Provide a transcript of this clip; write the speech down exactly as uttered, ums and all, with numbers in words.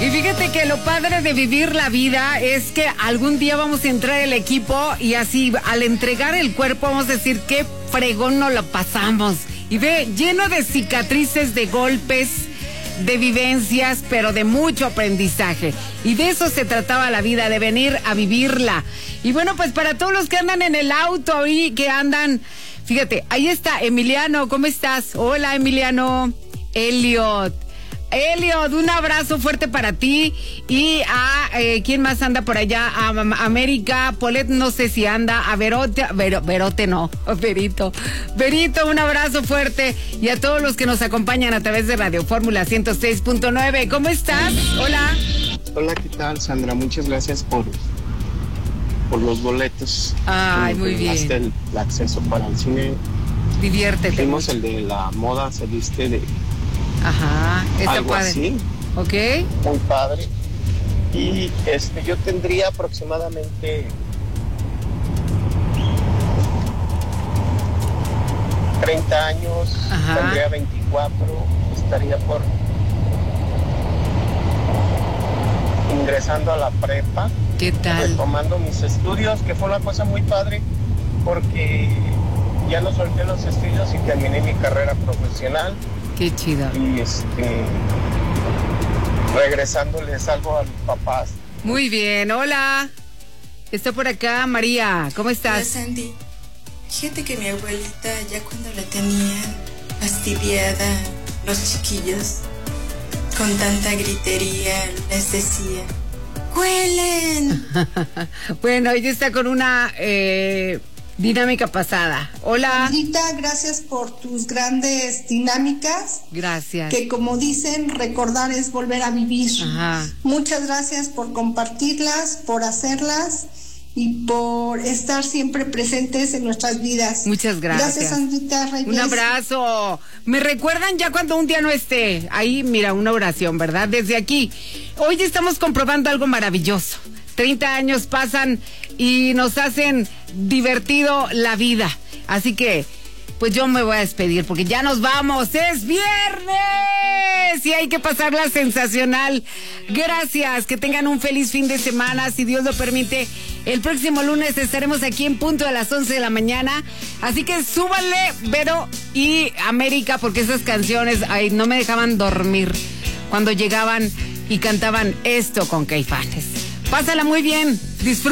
Y fíjate que lo padre de vivir la vida es que algún día vamos a entrar al equipo y así al entregar el cuerpo vamos a decir qué fregón nos lo pasamos. Y ve, lleno de cicatrices, de golpes, de vivencias, pero de mucho aprendizaje. Y de eso se trataba la vida, de venir a vivirla. Y bueno, pues para todos los que andan en el auto y que andan, fíjate, ahí está Emiliano, ¿cómo estás? Hola Emiliano. Elliot. Elliot, un abrazo fuerte para ti. Y a, eh, ¿quién más anda por allá? A, a América, Polet, no sé si anda. A Verote, Ver, Verote no, Verito. Verito, un abrazo fuerte. Y a todos los que nos acompañan a través de Radio Fórmula ciento seis punto nueve. ¿Cómo estás? Hola. Hola, ¿qué tal, Sandra? Muchas gracias por, por los boletos. Ay, muy bien. Hasta el, el acceso para el cine. Diviértete. Vimos el de la moda, se viste de... Ajá, está algo padre. Así, ok. muy padre. Y este, yo tendría aproximadamente treinta años, Ajá. tendría veinticuatro, estaría por ingresando a la prepa. ¿Qué tal? Retomando mis estudios, que fue una cosa muy padre, porque ya no solté los estudios y terminé mi carrera profesional. Qué chido. Y este, regresándoles algo a mis papás. Muy bien, hola. Está por acá María, ¿cómo estás? Hola Sandy. Fíjate que mi abuelita ya cuando la tenían fastidiada los chiquillos con tanta gritería les decía, ¡huelen! Bueno, ella está con una eh, dinámica pasada. Hola. Rita, gracias por tus grandes dinámicas. Gracias. Que como dicen, recordar es volver a vivir. Ajá. Muchas gracias por compartirlas, por hacerlas y por estar siempre presentes en nuestras vidas. Muchas gracias. Gracias, Sandrita Reyes. Un abrazo. Me recuerdan ya cuando un día no esté. Ahí, mira, una oración, ¿verdad? Desde aquí. Hoy estamos comprobando algo maravilloso. treinta años pasan y nos hacen divertido la vida. Así que, pues yo me voy a despedir porque ya nos vamos. ¡Es viernes! Y hay que pasarla sensacional. Gracias. Que tengan un feliz fin de semana. Si Dios lo permite, el próximo lunes estaremos aquí en punto a las once de la mañana. Así que súbanle, Vero y América, porque esas canciones, ay, no me dejaban dormir cuando llegaban y cantaban esto con Caifanes. Pásala muy bien. Disfruta.